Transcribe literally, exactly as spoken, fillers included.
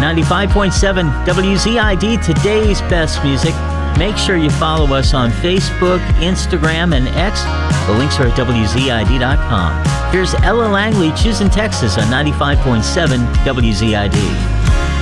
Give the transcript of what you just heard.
ninety-five point seven W Z I D, today's best music. Make sure you follow us on Facebook, Instagram, and X. The links are at W Z I D dot com. Here's Ella Langley, Choosing Texas on ninety-five point seven W Z I D.